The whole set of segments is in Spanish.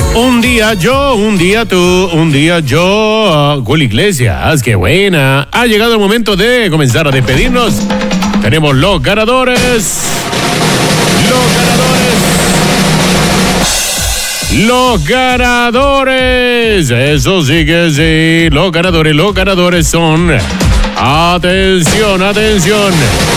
Un día yo, un día tú, un día yo. Julio Iglesias, qué buena. Ha llegado el momento de comenzar a despedirnos. Tenemos los ganadores. Los ganadores. Eso sí que sí. Los ganadores son. Atención, atención.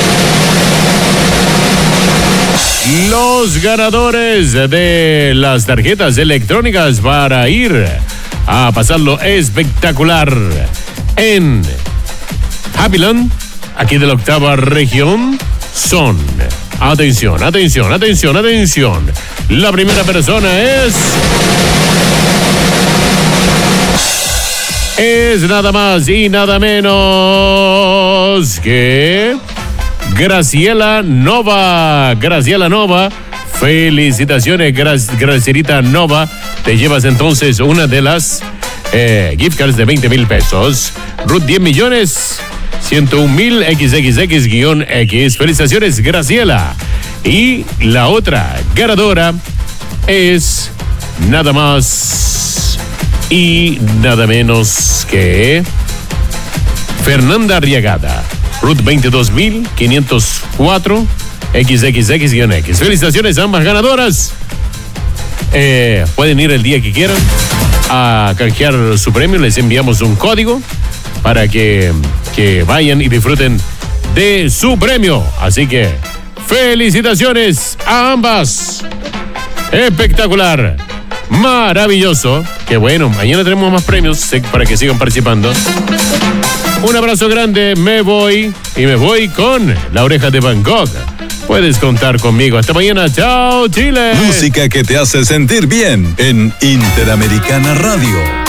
Los ganadores de las tarjetas electrónicas para ir a pasarlo espectacular en Happyland, aquí de la 8ª región, son, atención, atención, atención, atención. La primera persona es nada más y nada menos que Graciela Nova. Graciela Nova, felicitaciones, Gracielita Nova. Te llevas entonces una de las gift cards de 20,000 pesos. Ruth 10 millones, 101,000 XXX-X. Felicitaciones, Graciela. Y la otra ganadora es nada más y nada menos que Fernanda Arriagada. Ruth 22,504 XXX-X. Felicitaciones a ambas ganadoras. Pueden ir el día que quieran a canjear su premio. Les enviamos un código para que vayan y disfruten de su premio. Así que felicitaciones a ambas. Espectacular. Maravilloso. Qué bueno. Mañana tenemos más premios para que sigan participando. Un abrazo grande, me voy con La Oreja de Van Gogh. Puedes contar conmigo. Hasta mañana. Chao, Chile. Música que te hace sentir bien en Interamericana Radio.